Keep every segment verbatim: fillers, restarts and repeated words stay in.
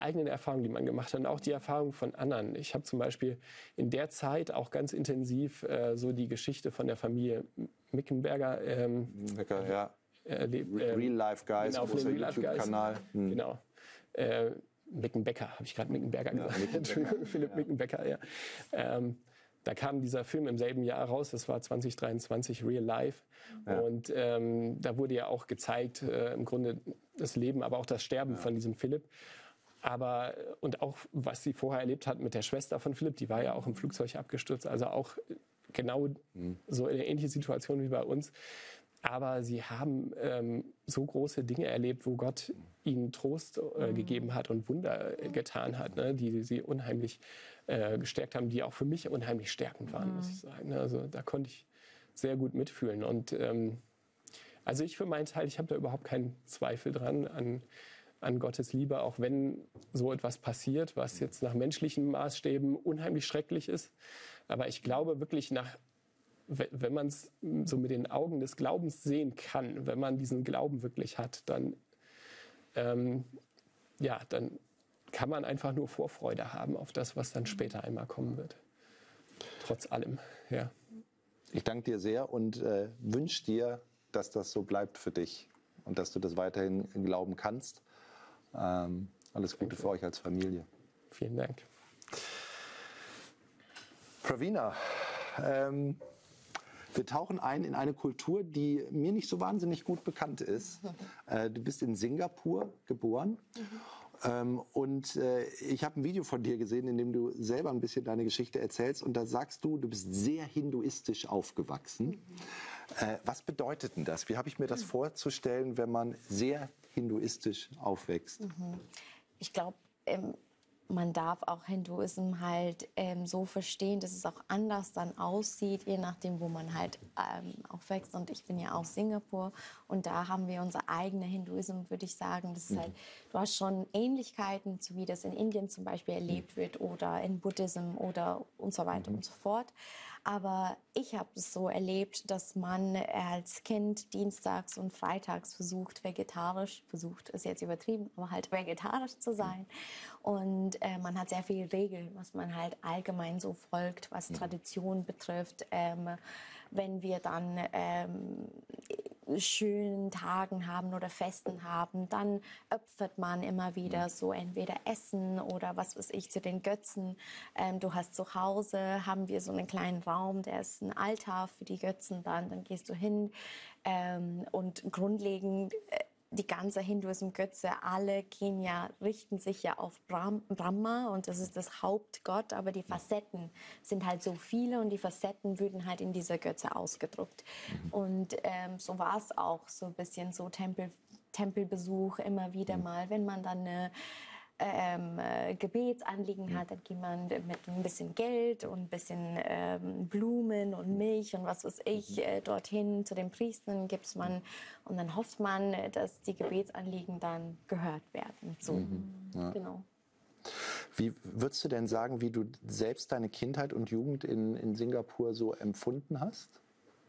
eigenen Erfahrungen, die man gemacht hat und auch die Erfahrungen von anderen. Ich habe zum Beispiel in der Zeit auch ganz intensiv äh, so die Geschichte von der Familie Mickenberger ähm, Becker, ja. erlebt. Äh, Real Life Guys, genau, großer YouTube-Kanal. Hm. Genau. Äh, Mickenbecker, habe ich gerade Mickenberger gesagt. Ja, Mickenbecker. Philipp ja. Mickenbecker, ja. Ähm, da kam dieser Film im selben Jahr raus, das war zwanzig dreiundzwanzig, Real Life. Ja. Und ähm, da wurde ja auch gezeigt, äh, im Grunde das Leben, aber auch das Sterben ja. von diesem Philipp. Aber, und auch, was sie vorher erlebt hat mit der Schwester von Philipp, die war ja auch im Flugzeug abgestürzt, also auch genau mhm. so eine ähnliche Situation wie bei uns. Aber sie haben ähm, so große Dinge erlebt, wo Gott ihnen Trost äh, mhm. gegeben hat und Wunder äh, getan hat, ne, die sie unheimlich äh, gestärkt haben, die auch für mich unheimlich stärkend waren, mhm. muss ich sagen. Also da konnte ich sehr gut mitfühlen. Und ähm, also ich für meinen Teil, ich habe da überhaupt keinen Zweifel dran an, an Gottes Liebe, auch wenn so etwas passiert, was jetzt nach menschlichen Maßstäben unheimlich schrecklich ist. Aber ich glaube wirklich nach wenn man es so mit den Augen des Glaubens sehen kann, wenn man diesen Glauben wirklich hat, dann, ähm, ja, dann kann man einfach nur Vorfreude haben auf das, was dann später einmal kommen wird. Trotz allem, ja. Ich danke dir sehr und äh, wünsche dir, dass das so bleibt für dich und dass du das weiterhin glauben kannst. Ähm, alles Gute für euch als Familie. Vielen Dank. Pravina, ähm, wir tauchen ein in eine Kultur, die mir nicht so wahnsinnig gut bekannt ist. Äh, du bist in Singapur geboren. Mhm. Ähm, und äh, ich habe ein Video von dir gesehen, in dem du selber ein bisschen deine Geschichte erzählst. Und da sagst du, du bist sehr hinduistisch aufgewachsen. Mhm. Äh, was bedeutet denn das? Wie habe ich mir das vorzustellen, wenn man sehr hinduistisch aufwächst? Mhm. Ich glaube, ähm man darf auch Hinduismus halt ähm, so verstehen, dass es auch anders dann aussieht, je nachdem, wo man halt ähm, aufwächst. Und ich bin ja aus Singapur und da haben wir unser eigener Hinduismus, würde ich sagen. Das ist halt, du hast schon Ähnlichkeiten, zu wie das in Indien zum Beispiel erlebt wird oder in Buddhism oder und so weiter mhm. und so fort. Aber ich habe es so erlebt, dass man als Kind dienstags und freitags versucht, vegetarisch, versucht, ist jetzt übertrieben, aber halt vegetarisch zu sein. Und äh, man hat sehr viele Regeln, was man halt allgemein so folgt, was Tradition betrifft. Ähm, wenn wir dann ähm, schönen Tagen haben oder Festen haben, dann opfert man immer wieder so entweder Essen oder was weiß ich zu den Götzen. Ähm, du hast zu Hause, haben wir so einen kleinen Raum, der ist ein Altar für die Götzen dann, dann gehst du hin ähm, und grundlegend äh, die ganze Hinduismus-Götze, alle gehen ja, richten sich ja auf Brahm, Brahma und das ist das Hauptgott, aber die Facetten sind halt so viele und die Facetten würden halt in dieser Götze ausgedruckt. Mhm. Und ähm, so war es auch so ein bisschen so Tempel, Tempelbesuch immer wieder mal, wenn man dann eine Ähm, äh, Gebetsanliegen hat, dann geht man mit ein bisschen Geld und ein bisschen ähm, Blumen und Milch und was weiß ich äh, dorthin zu den Priestern gibt's man und dann hofft man, dass die Gebetsanliegen dann gehört werden. So, mhm. ja. Genau. Wie würdest du denn sagen, wie du selbst deine Kindheit und Jugend in, in Singapur so empfunden hast?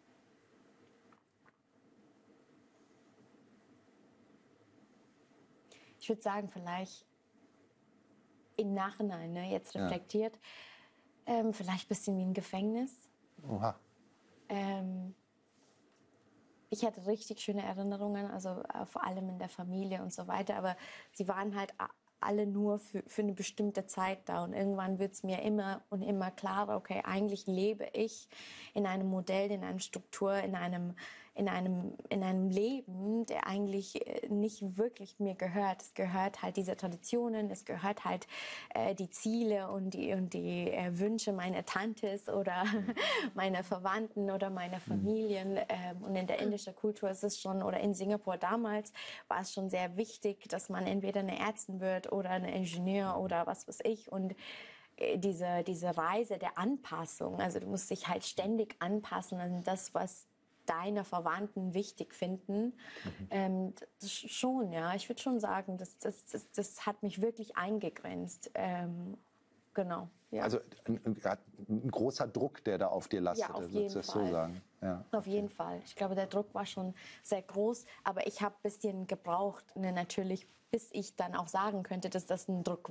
Ich würde sagen, vielleicht im Nachhinein, ne, jetzt reflektiert, ja. ähm, vielleicht ein bisschen wie ein Gefängnis. Oha. Ähm, ich hatte richtig schöne Erinnerungen, also äh, vor allem in der Familie und so weiter, aber sie waren halt alle nur für, für eine bestimmte Zeit da und irgendwann wird es mir immer und immer klarer, okay, eigentlich lebe ich in einem Modell, in einer Struktur, in einem, in einem, in einem Leben, der eigentlich nicht wirklich mir gehört. Es gehört halt diese Traditionen, es gehört halt äh, die Ziele und die, und die äh, Wünsche meiner Tantes oder meiner Verwandten oder meiner Familien. Ähm, und in der indischen Kultur ist es schon, oder in Singapur damals, war es schon sehr wichtig, dass man entweder eine Ärztin wird oder ein Ingenieur oder was weiß ich. Und diese, diese Reise der Anpassung, also du musst dich halt ständig anpassen an das, was deine Verwandten wichtig finden. Mhm. Ähm, das schon, ja. Ich würde schon sagen, das, das, das, das hat mich wirklich eingegrenzt. Ähm, genau. Ja. Also ein, ein, ein großer Druck, der da auf dir lastete, ja, auf jeden würdest du Fall. das so sagen? Ja. Auf jeden Fall. Ich glaube, der Druck war schon sehr groß, aber ich habe ein bisschen gebraucht, eine natürlich bis ich dann auch sagen könnte, dass das ein Druck